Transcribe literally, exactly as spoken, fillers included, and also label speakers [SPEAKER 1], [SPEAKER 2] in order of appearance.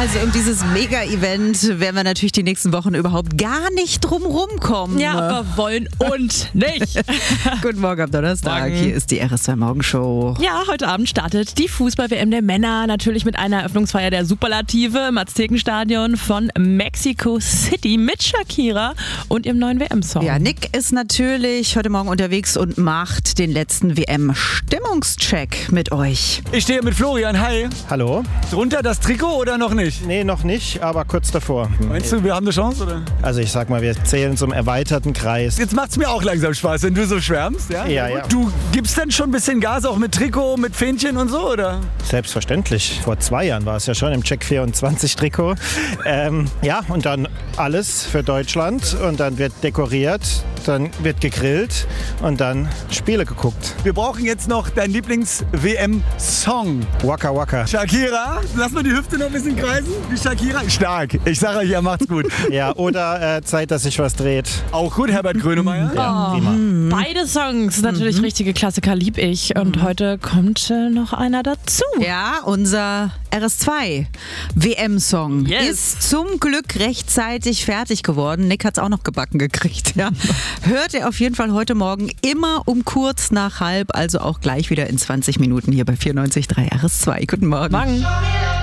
[SPEAKER 1] Also um dieses Mega-Event werden wir natürlich die nächsten Wochen überhaupt gar nicht drum rumkommen.
[SPEAKER 2] Ja, aber wollen und nicht.
[SPEAKER 1] Guten Morgen am Donnerstag.
[SPEAKER 2] Morgen.
[SPEAKER 1] Hier ist die R S zwei Morgenshow.
[SPEAKER 2] Ja, heute Abend startet die Fußball-W M der Männer. Natürlich mit einer Eröffnungsfeier der Superlative im Aztekenstadion von Mexico City mit Shakira und ihrem neuen W M-Song.
[SPEAKER 1] Ja, Nick ist natürlich heute Morgen unterwegs und macht den letzten W M-Stimmungscheck mit euch.
[SPEAKER 3] Ich stehe mit Florian, hi.
[SPEAKER 4] Hallo?
[SPEAKER 3] Drunter das Trikot oder noch nicht?
[SPEAKER 4] Nee, noch nicht, aber kurz davor.
[SPEAKER 3] Meinst du, wir haben eine Chance, oder?
[SPEAKER 4] Also ich sag mal, wir zählen zum erweiterten Kreis.
[SPEAKER 3] Jetzt macht's mir auch langsam Spaß, wenn du so schwärmst, ja?
[SPEAKER 4] Ja, ja.
[SPEAKER 3] Du gibst dann schon ein bisschen Gas, auch mit Trikot, mit Fähnchen und so, oder?
[SPEAKER 4] Selbstverständlich. Vor zwei Jahren war es ja schon im Check vierundzwanzig Trikot. Ähm, ja, und dann alles für Deutschland und dann wird dekoriert, dann wird gegrillt und dann Spiele geguckt.
[SPEAKER 3] Wir brauchen jetzt noch deinen Lieblings-W M-Song.
[SPEAKER 4] Waka Waka.
[SPEAKER 3] Shakira, lass mal die Hüfte noch ein bisschen kreisen. Die Shakira, stark. Ich sage euch, ihr macht's gut.
[SPEAKER 4] Ja, oder äh, Zeit, dass sich was dreht.
[SPEAKER 3] Auch gut, Herbert Grönemeyer.
[SPEAKER 4] Ja, prima.
[SPEAKER 2] Beide Songs, natürlich richtige Klassiker, lieb ich. Und heute kommt äh, noch einer dazu.
[SPEAKER 1] Ja, unser R S zwei W M-Song
[SPEAKER 2] Yes.
[SPEAKER 1] ist zum Glück rechtzeitig fertig geworden. Nick hat es auch noch gebacken gekriegt. Ja. Hört ihr auf jeden Fall heute Morgen immer um kurz nach halb, also auch gleich wieder in zwanzig Minuten hier bei vierundneunzig Komma drei R S zwei. Guten Morgen.
[SPEAKER 2] Morgen.